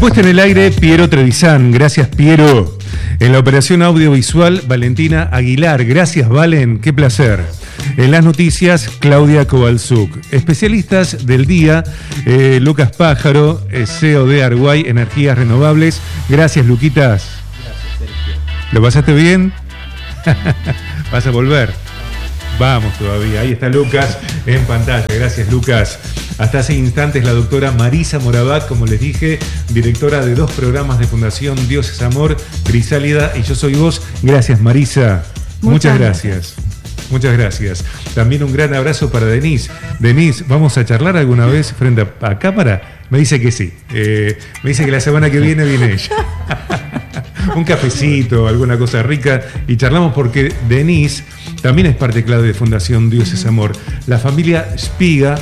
puesta en el aire, Piero Trevisan. Gracias, Piero. En la operación audiovisual, Valentina Aguilar. Gracias, Valen. Qué placer. En las noticias, Claudia Kovalzuk. Especialistas del día, Lucas Pájaro, CEO de Arguay Energías Renovables. Gracias, Luquitas. Gracias, Sergio. ¿Lo pasaste bien? ¿Vas a volver? Vamos todavía. Ahí está Lucas en pantalla. Gracias, Lucas. Hasta hace instantes la doctora Marisa Morabat, como les dije, directora de 2 programas de Fundación Dios es Amor, Crisálida y Yo Soy Vos. Gracias, Marisa. Muchas gracias. Muchas gracias. También un gran abrazo para Denise. Denise, ¿vamos a charlar alguna vez frente a cámara? Me dice que sí. Me dice que la semana que viene ella. Un cafecito, alguna cosa rica. Y charlamos porque Denise también es parte clave de Fundación Dios es Amor. La familia Spiga,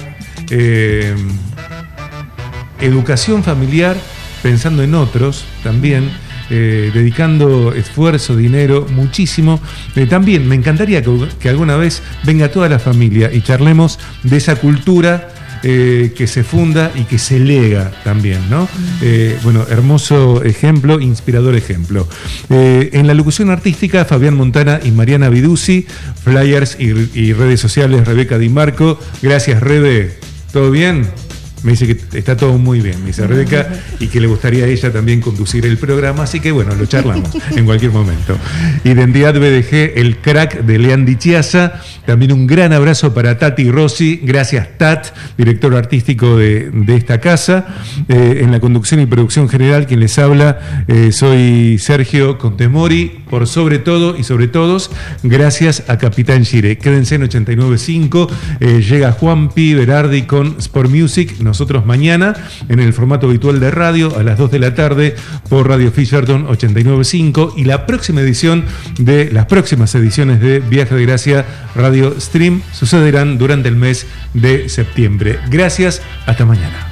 educación familiar, pensando en otros también. Dedicando esfuerzo, dinero, muchísimo. También me encantaría que alguna vez venga toda la familia y charlemos de esa cultura que se funda y que se lega también, ¿no? Bueno, hermoso ejemplo, inspirador ejemplo. En la locución artística, Fabián Montana y Mariana Viduzzi. Flyers y redes sociales, Rebeca Di Marco. Gracias, Rebe. ¿Todo bien? Me dice que está todo muy bien, me dice Rebeca, y que le gustaría a ella también conducir el programa, así que bueno, lo charlamos en cualquier momento. Identidad BDG, el crack de Leandri Chiasa. También un gran abrazo para Tati Rossi. Gracias, Tat, director artístico de esta casa. En la conducción y producción general, quien les habla, soy Sergio Contemori. Por sobre todo y sobre todos, gracias a Capitán Gire. Quédense en 89.5. Llega Juanpi Berardi con Sport Music. Nosotros mañana en el formato habitual de radio a las 2 de la tarde por Radio Fisherton 89.5, y la próxima edición de las próximas ediciones de Viaje de Gracia Radio Stream sucederán durante el mes de septiembre. Gracias, hasta mañana.